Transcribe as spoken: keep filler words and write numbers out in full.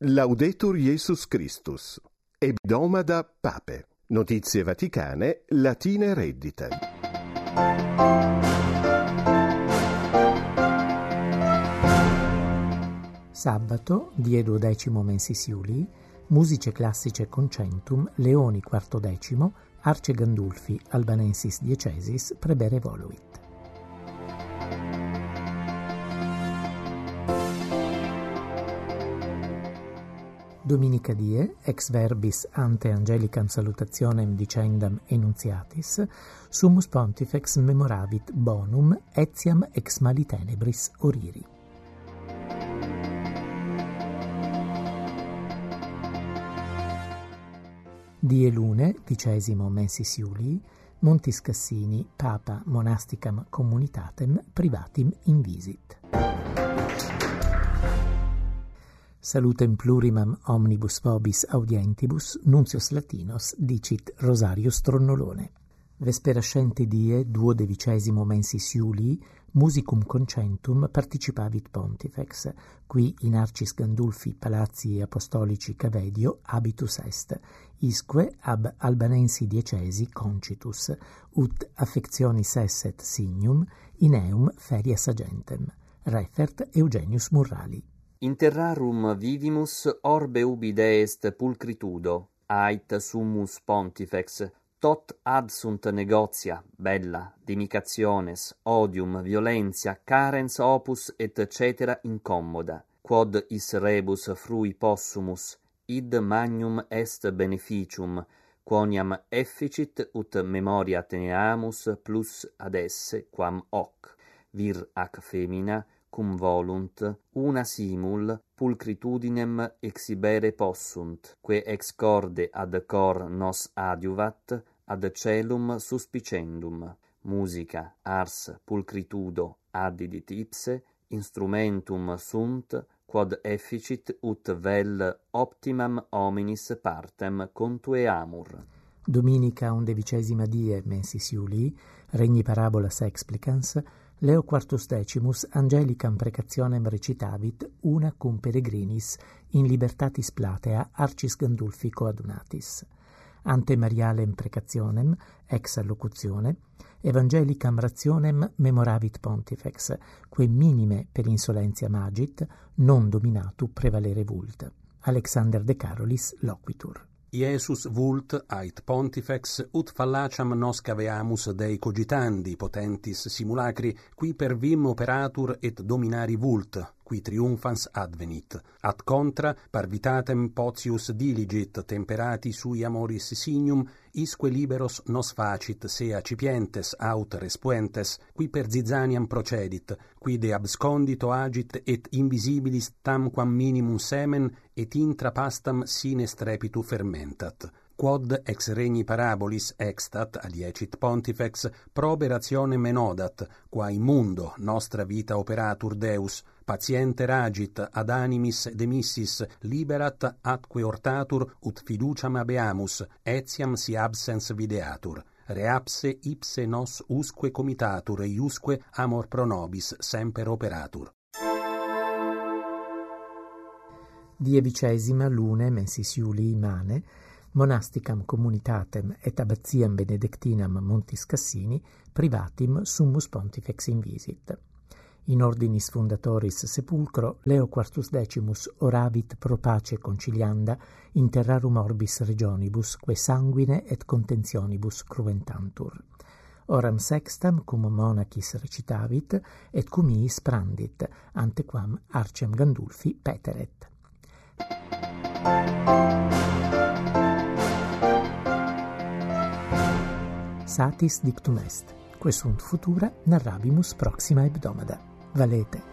Laudetur Jesus Christus. Hebdomada Pape. Notizie vaticane, latine reddite. Sabato, die duodecimo mensis Iulii, musice classice concentum, Leoni quartodecimo, Arce Gandulfi, Albanensis diecesis, prebere voluit. Dominica die, ex verbis ante angelicam salutationem dicendam enuntiatis, summus pontifex memoravit bonum etiam ex mali tenebris oriri. Die lune, dicesimo mensis Iulii, Montis Cassini, Papa monasticam communitatem privatim invisit. Salutem plurimam omnibus vobis audientibus, Nuncius Latinos dicit Rosarius Tronnolone. Vesperascente die duodecimo mensis Iulii, musicum concentum participavit pontifex, qui in Arcis Gandulfi palazzi apostolici Cavedio habitus est, isque ab Albanensi diecesi concitus, ut affectionis esset signum, in eum ferias agentem. Refert Eugenius Murrali. In terrarum vivimus orbe ubi deest pulcritudo, ait summus pontifex, tot adsunt negotia, bella, dimicationes, odium, violentia, carens opus et cetera incommoda, quod is rebus frui possumus, id magnum est beneficium, quoniam efficit ut memoria teneamus plus ad esse quam hoc, vir ac femina, cum volunt, una simul pulcritudinem exhibere possunt, que ex corde ad cor nos adiuvat, ad celum suspicendum. Musica, ars, pulcritudo, addidit ipse, instrumentum sunt, quod efficit ut vel optimam hominis partem contueamur. Dominica undevicesima die mensis Iulii, regni parabolas explicans, Leo quartus decimus angelicam precationem recitavit una cum peregrinis in libertatis platea Arcis Gandulfi coadunatis. Ante Marialem precationem, ex allocutione, evangelicam rationem memoravit pontifex, que minime per insolentia magit, non dominatu prevalere vult. Alexander de Carolis loquitur. Iesus vult ait pontifex ut fallaciam nos caveamus Dei cogitandi potentis simulacri, qui per vim operatur et dominari vult, qui triumphans advenit. Ad contra parvitatem potius diligit temperati sui amoris signum, isque liberos nos facit sea cipientes aut respuentes, qui per zizaniam procedit, qui de abscondito agit et invisibilis tamquam minimum semen et intra pastam sine strepitu fermentat. Quod ex regni parabolis extat aliecit pontifex probe rationem menodat, qua immundo nostra vita operatur Deus, patienter agit ad animis demissis liberat atque ortatur ut fiduciam habeamus, etiam si absens videatur. Reapse ipse nos usque comitatur eiusque amor pro nobis semper operatur. Die vicesima lune mensis Iulii mane, monasticam communitatem et abbatiam benedictinam Montis Cassini privatim summus pontifex invisit. In ordinis fundatoris sepulcro Leo quartus decimus oravit pro pace concilianda in terrarum orbis regionibus que sanguine et contentionibus cruentantur. Oram sextam cum monachis recitavit et cum iis prandit, antequam Arcem Gandulfi peteret. Satis dictum est, quae sunt futura narrabimus proxima hebdomada. Valete.